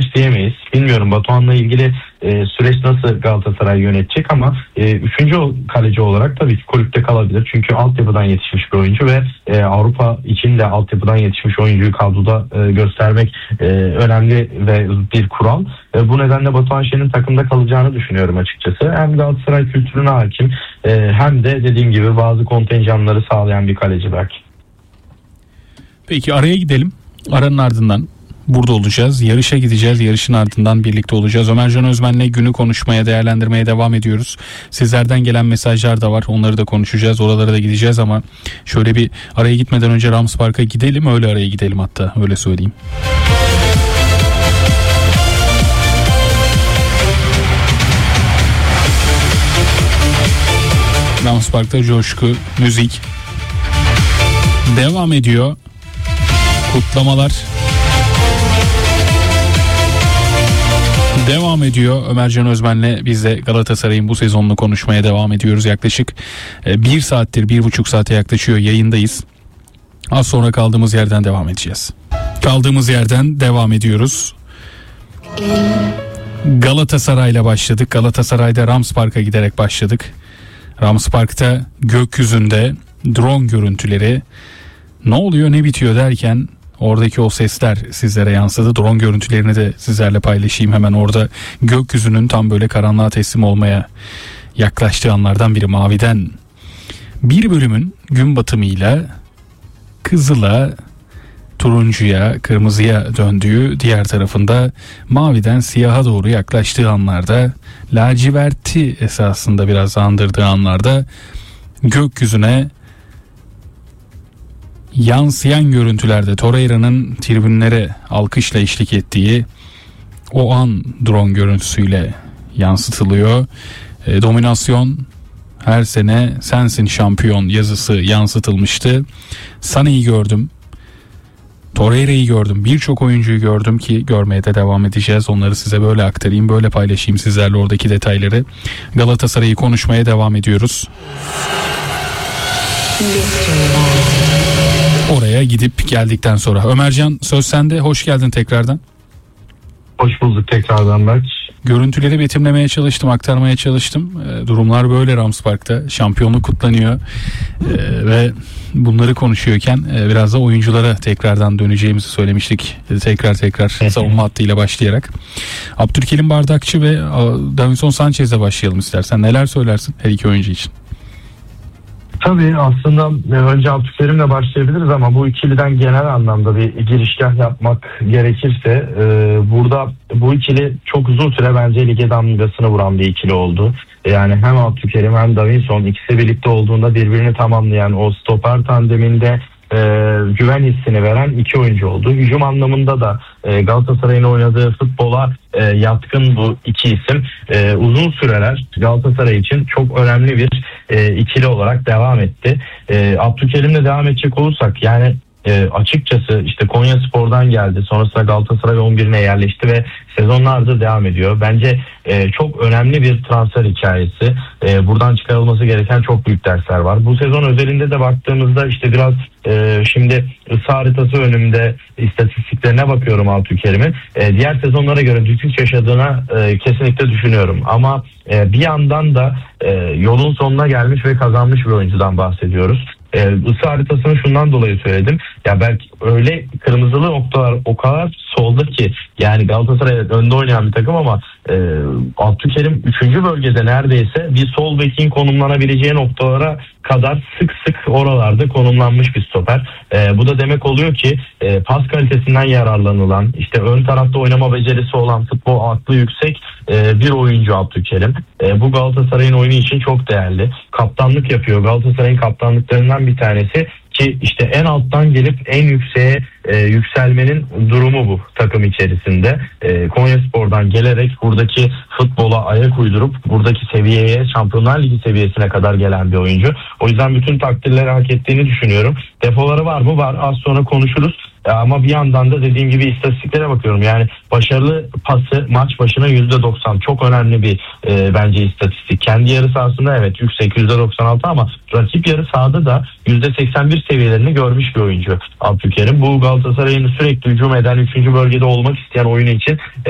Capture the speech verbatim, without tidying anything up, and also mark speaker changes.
Speaker 1: direnç diyemeyiz. Bilmiyorum Batuhan'la ilgili e, süreç nasıl Galatasaray yönetecek ama e, üçüncü kaleci olarak tabii ki kulüpte kalabilir. Çünkü altyapıdan yetişmiş bir oyuncu ve e, Avrupa için de altyapıdan yetişmiş oyuncuyu kadroda e, göstermek e, önemli ve bir kural. E, bu nedenle Batuhan Şen'in takımda kalacağını düşünüyorum açıkçası. Hem Galatasaray kültürüne hakim e, hem de dediğim gibi bazı kontenjanları sağlayan bir kaleci belki.
Speaker 2: Peki araya gidelim. Aranın ardından burada olacağız. Yarışa gideceğiz. Yarışın ardından birlikte olacağız. Ömercan Özmen'le günü konuşmaya, değerlendirmeye devam ediyoruz. Sizlerden gelen mesajlar da var. Onları da konuşacağız. Oralara da gideceğiz ama şöyle bir araya gitmeden önce Rams Park'a gidelim. Öyle araya gidelim hatta. Öyle söyleyeyim. Rams Park'ta coşku, müzik devam ediyor. Kutlamalar devam ediyor. Ömercan Özmen'le biz de Galatasaray'ın bu sezonunu konuşmaya devam ediyoruz. Yaklaşık bir saattir, bir buçuk saate yaklaşıyor yayındayız. Az sonra kaldığımız yerden devam edeceğiz. Kaldığımız yerden devam ediyoruz. Galatasaray'la başladık. Galatasaray'da Rams Park'a giderek başladık. Rams Park'ta gökyüzünde drone görüntüleri, ne oluyor ne bitiyor derken oradaki o sesler sizlere yansıdı. Drone görüntülerini de sizlerle paylaşayım hemen. Orada gökyüzünün tam böyle karanlığa teslim olmaya yaklaştığı anlardan biri. Maviden bir bölümün gün batımıyla kızıla, turuncuya, kırmızıya döndüğü, diğer tarafında maviden siyaha doğru yaklaştığı anlarda, laciverti esasında biraz andırdığı anlarda gökyüzüne yansıyan görüntülerde Torreira'nın tribünlere alkışla eşlik ettiği o an drone görüntüsüyle yansıtılıyor. E, dominasyon, her sene sensin şampiyon yazısı yansıtılmıştı. Sané'yi gördüm. Torreira'yı gördüm. Birçok oyuncuyu gördüm ki görmeye de devam edeceğiz. Onları size böyle aktarayım, böyle paylaşayım sizlerle oradaki detayları. Galatasaray'ı konuşmaya devam ediyoruz. Oraya gidip geldikten sonra. Ömercan söz sende. Hoş geldin tekrardan.
Speaker 1: Hoş bulduk tekrardan Berk.
Speaker 2: Görüntüleri betimlemeye çalıştım, aktarmaya çalıştım. E, durumlar böyle Rams Park'ta. Şampiyonluk kutlanıyor. E, ve bunları konuşuyorken e, biraz da oyunculara tekrardan döneceğimizi söylemiştik. E, tekrar tekrar savunma hattıyla başlayarak. Abdülkerim Bardakçı ve Davinson Sanchez'le başlayalım istersen. Neler söylersin her iki oyuncu için?
Speaker 1: Tabii aslında önce Abdülkerim'le başlayabiliriz ama bu ikiliden genel anlamda bir girişgah yapmak gerekirse e, burada bu ikili çok uzun süre bence lige damgasını vuran bir ikili oldu. Yani hem Abdülkerim hem Davinson ikisi birlikte olduğunda birbirini tamamlayan o stoper tandeminde e, güven hissini veren iki oyuncu oldu. Hücum anlamında da e, Galatasaray'ın oynadığı futbola e, yatkın bu iki isim e, uzun süreler Galatasaray için çok önemli bir e, ikili olarak devam etti. E, Abdülkerim'le devam edecek olursak yani E, açıkçası işte Konyaspor'dan geldi. Sonrasında Galatasaray on birine yerleşti ve sezonlardır devam ediyor. Bence e, çok önemli bir transfer hikayesi. E, buradan çıkarılması gereken çok büyük dersler var. Bu sezon özelinde de baktığımızda işte biraz e, şimdi ısı haritası önümde, istatistiklerine bakıyorum Abdülkerim'in. E, diğer sezonlara göre düşüş yaşadığına e, kesinlikle düşünüyorum. Ama e, bir yandan da e, yolun sonuna gelmiş ve kazanmış bir oyuncudan bahsediyoruz. Ee, ısı haritasını şundan dolayı söyledim. Ya belki öyle kırmızılı noktalar o kadar solda ki yani Galatasaray önde oynayan bir takım ama e, Abdülkerim üçüncü bölgede neredeyse bir sol bekin konumlanabileceği noktalara kadar sık sık oralarda konumlanmış bir stoper. E, bu da demek oluyor ki e, pas kalitesinden yararlanılan, işte ön tarafta oynama becerisi olan, futbol aklı yüksek e, bir oyuncu Abdülkerim. E, bu Galatasaray'ın oyunu için çok değerli. Kaptanlık yapıyor. Galatasaray'ın kaptanlıklarından bir tanesi ki işte en alttan gelip en yükseğe e, yükselmenin durumu bu takım içerisinde. E, Konyaspor'dan gelerek buradaki futbola ayak uydurup buradaki seviyeye, Şampiyonlar Ligi seviyesine kadar gelen bir oyuncu. O yüzden bütün takdirleri hak ettiğini düşünüyorum. Defoları var mı? Var. Az sonra konuşuruz. Ama bir yandan da dediğim gibi istatistiklere bakıyorum. Yani başarılı pası maç başına yüzde doksan çok önemli bir e, bence istatistik. Kendi yarı sahasında evet yüksek yüzde doksan altı ama rakip yarı sahada da yüzde seksen bir seviyelerini görmüş bir oyuncu Abdülkerim. Bu Galatasaray'ın sürekli hücum eden üçüncü bölgede olmak isteyen oyunu için